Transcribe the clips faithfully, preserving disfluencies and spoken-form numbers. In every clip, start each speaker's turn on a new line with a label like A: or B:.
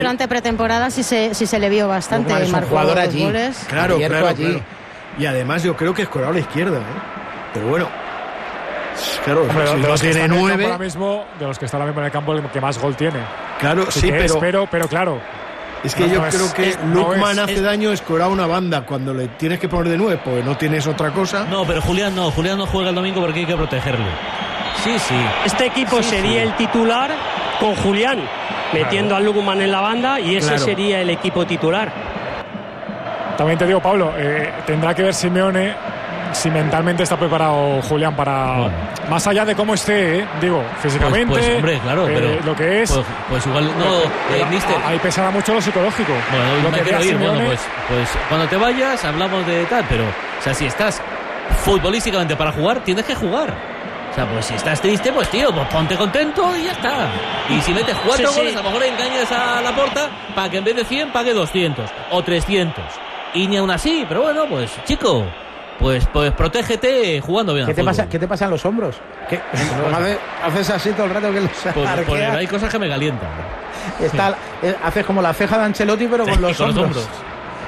A: Durante pretemporada sí se, sí se le vio bastante.
B: Lugman es un jugador allí.
A: Goles.
C: Claro, claro,
B: allí.
C: claro. Y además yo creo que escorado a la izquierda, ¿eh? Pero bueno. Claro,
D: Hombre,
C: si
D: de
C: no
D: los que
C: tiene
D: están en el campo
C: nueve.
D: ahora mismo, de los que están ahora mismo en el campo, el que más gol tiene.
C: Claro,
D: Así
C: sí,
D: que
C: pero.
D: es, pero, pero claro.
C: Es que
D: no,
C: yo
D: no
C: creo
D: es,
C: que
D: es, no
C: Lukman
D: es,
C: hace
D: es,
C: daño escorar una banda cuando le tienes que poner de nueve, porque no tienes otra cosa.
E: No, pero Julián no, Julián no juega el domingo porque hay que protegerle. Sí, sí.
F: Este equipo
E: sí,
F: sería
E: sí.
F: el titular con Julián, metiendo
D: claro.
F: a Lukman en la banda, y ese
C: Claro.
F: sería el equipo titular.
D: También te digo, Pablo, eh, tendrá que ver Simeone si mentalmente está preparado Julián para.
E: Bueno.
D: Más allá de cómo esté, eh, digo, físicamente.
E: Pues, pues, hombre, claro,
D: eh,
E: pero.
D: lo que es.
E: Pues, pues igual, no,
D: pero
E: eh, mister.
D: ahí pesará mucho lo psicológico.
E: Bueno,
D: lo
E: me
D: que
E: quiero
D: vea
E: ir, bueno,
D: Simeone,
E: pues, pues cuando te vayas hablamos de tal, pero, o sea, si estás futbolísticamente para jugar, tienes que jugar. O sea, pues si estás triste, pues tío, pues ponte contento y ya está. Y si metes cuatro
F: Sí, sí.
E: goles, a lo mejor engañas a la porta para que en vez de cien pague doscientos o trescientos. Y ni aún así, pero bueno, pues chico, pues, pues protégete jugando bien
B: ¿Qué
E: al
B: te
E: fútbol.
B: pasa? ¿Qué te pasa en los hombros? ¿Qué? Haces, haces así todo el rato que los
E: Pues, pues
B: arqueas.
E: hay cosas que me calientan.
B: Está, eh, haces como la ceja de Ancelotti, pero con
E: Sí,
B: los
E: con los
B: hombros.
E: hombros.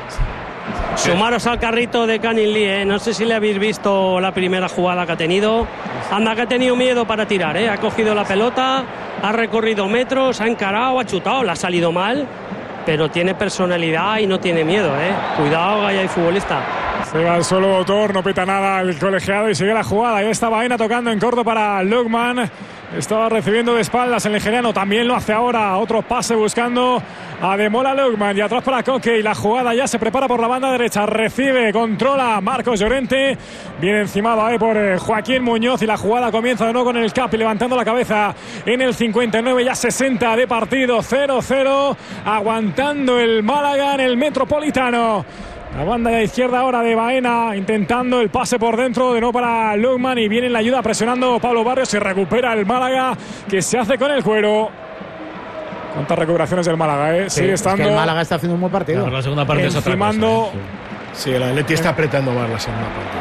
F: Sumaros al carrito de Canning Lee, ¿eh? No sé si le habéis visto la primera jugada que ha tenido. Anda, que ha tenido miedo para tirar, ¿eh? Ha cogido la pelota, ha recorrido metros, ha encarado, ha chutado, le ha salido mal, pero tiene personalidad y no tiene miedo, ¿eh? Cuidado, que ahí hay futbolista.
D: Se va al suelo autor, no pita nada el colegiado y sigue la jugada. Ahí está Baena tocando en corto para Lukman. Estaba recibiendo de espaldas el nigeriano, también lo hace ahora. Otro pase buscando a Demola Lukman y atrás para Koke. Y la jugada ya se prepara por la banda derecha. Recibe, controla Marcos Llorente. Viene encimado ahí por eh, Joaquín Muñoz. Y la jugada comienza de nuevo con el Capi levantando la cabeza en el cincuenta y nueve, ya sesenta de partido. cero cero. Aguantando el Málaga en el Metropolitano. La banda de izquierda ahora de Baena, intentando el pase por dentro, de nuevo para Lukman, y viene en la ayuda presionando Pablo Barrios y recupera el Málaga, que se hace con el cuero. ¿Cuántas recuperaciones del Málaga? Eh?
B: Sí,
D: Sigue
B: es
D: estando.
B: que el Málaga está haciendo un buen partido.
E: Claro, la segunda parte es otra
D: encimando.
E: cosa, ¿eh?
C: Sí, el Atleti está apretando más la segunda parte.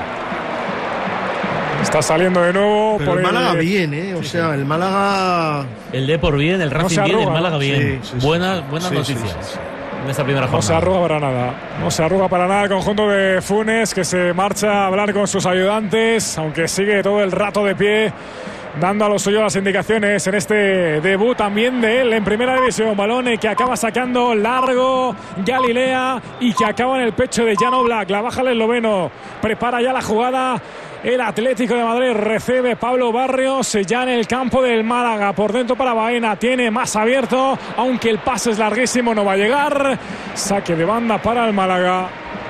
D: Está saliendo de nuevo.
C: Pero
D: por
C: el Málaga
D: el...
C: bien, ¿eh? O sea, el Málaga.
E: El Depor bien, el Racing
D: se
E: bien, el
D: arruga,
E: Málaga
D: ¿no?
E: bien.
C: Sí, sí, sí.
E: buenas buenas
C: Sí,
E: noticias.
C: sí, sí, sí.
E: En esta primera jornada.
D: No se arruga para nada. No se arruga para nada el conjunto de Funes, que se marcha a hablar con sus ayudantes, aunque sigue todo el rato de pie, dando a los suyos las indicaciones en este debut también de él en primera división. Balón que acaba sacando largo Galilea y que acaba en el pecho de Jan Oblak. La baja el esloveno. Prepara ya la jugada. El Atlético de Madrid recibe Pablo Barrios ya en el campo del Málaga. Por dentro para Baena. Tiene más abierto, aunque el pase es larguísimo, no va a llegar. Saque de banda para el Málaga.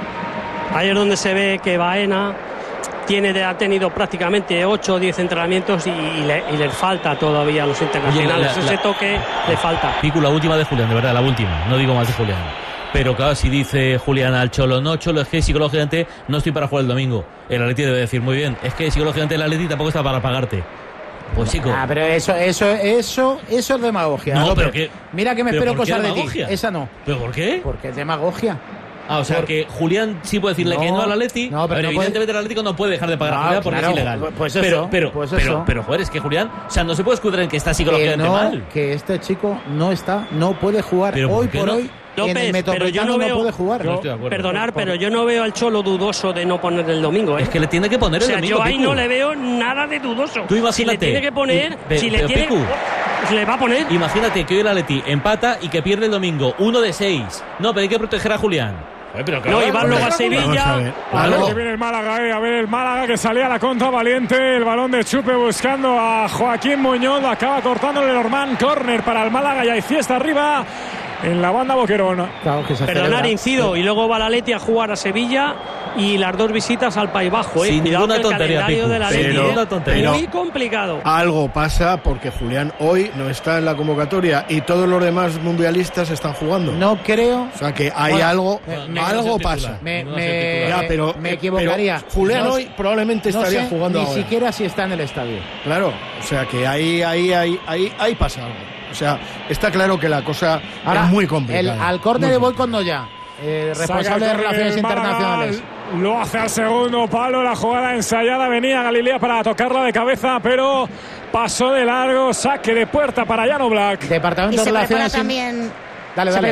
F: Ahí es donde se ve que Baena tiene, ha tenido prácticamente ocho o diez entrenamientos y, y, le, y le falta todavía a los internacionales.
E: Oye, la, la,
F: Ese toque le falta.
E: Pico, la última de Julián, de verdad, la última. No digo más de Julián. Pero claro, si dice Julián al Cholo, no, Cholo, es que psicológicamente no estoy para jugar el domingo. El Atleti debe decir, muy bien, es que psicológicamente el Atleti tampoco está para pagarte. Pues chico.
B: Ah, pero eso, eso, eso, eso es demagogia.
E: No,
B: López.
E: pero que-
B: Mira que me
E: ¿pero
B: espero
E: por qué
B: cosas de ti.
E: demagogia?
B: Esa no.
E: ¿Pero por qué?
B: Porque es demagogia.
E: Ah, o sea
B: Por-
E: que Julián sí puede decirle
B: No,
E: que no al Atleti.
B: no, pero
E: a ver,
B: no
E: evidentemente
B: puede-
E: el Atlético no puede dejar de pagar a
B: No,
E: Julián porque
B: claro,
E: es ilegal.
B: pues eso,
E: pero, pero,
B: pues
E: pero,
B: eso.
E: pero, joder, es que Julián, o sea, no se puede escudrar en que está
B: Que
E: psicológicamente
B: no,
E: mal.
B: que este chico no está, no puede jugar
E: Pero ¿por
B: hoy
E: qué
B: por
E: no?
B: hoy.
F: López,
B: en el
F: pero yo
B: Metropolitano
F: no
B: no,
F: veo-
B: puede jugar.
E: No estoy de acuerdo.
F: Perdonar, pero yo no veo al Cholo dudoso de no poner el domingo, ¿eh?
E: Es que le tiene que poner
F: O
E: el
F: sea,
E: domingo.
F: yo ahí
E: Picu.
F: no le veo nada de dudoso.
E: Tú imagínate.
F: Si le tiene que poner,
E: Y- pe-
F: si le
E: pero,
F: tiene,
E: Picu,
F: pues le va a poner.
E: Imagínate que hoy el Atleti empata y que pierde el domingo uno de seis. No, pero hay que proteger a Julián. Joder, pero
F: No, y van luego a
C: Vamos a
F: Sevilla.
C: ver.
D: A ver
C: Algo.
D: que viene el Málaga, eh. A ver el Málaga que salía a la contra valiente. El balón de Chupe buscando a Joaquín Muñoz. Acaba cortándole Norman. Córner para el Málaga y hay fiesta arriba en la banda Boquerón.
B: Claro, que se
F: Perdonar,
B: celebra.
F: incido. Y luego va la Atleti a jugar a Sevilla y las dos visitas al País Bajo, ¿eh?
E: Sin
F: Cuidado
E: ninguna
F: que el
E: tontería,
F: calendario
E: Picu.
F: de la
E: Sin
F: Atleti,
E: ninguna
F: ¿eh?
E: tontería.
F: Muy complicado.
C: Algo pasa porque Julián hoy no está en la convocatoria y todos los demás mundialistas están jugando.
B: No creo.
C: O sea que hay
B: Bueno,
C: algo,
B: me-
E: me-
C: algo
E: me-
C: pasa.
B: Me,
E: No va a
B: me-
E: ser titular.
C: Ya, pero,
B: me
C: eh,
B: equivocaría.
C: pero Julián
B: No-
C: hoy probablemente
B: no
C: estaría
B: sé
C: jugando
B: ni
C: ahora.
B: siquiera si está en el estadio.
C: Claro, o sea que ahí, ahí, ahí, ahí, ahí pasa algo. O sea, está claro que la cosa
B: Ahora,
C: es muy
B: el,
C: complicada.
B: al córner
C: Muy
B: de Boy
C: complicada.
B: Condoya, eh, responsable
D: Saca
B: de
D: con
B: Relaciones
D: el Málaga,
B: Internacionales.
D: Lo hace al segundo palo. La jugada ensayada. Venía Galilea para tocarla de cabeza, pero pasó de largo. Saque de puerta para Jan Oblak.
A: Y
B: Departamento de
A: se prepara
B: Relaciones. in-
A: también.
B: Dale,
A: se
B: dale.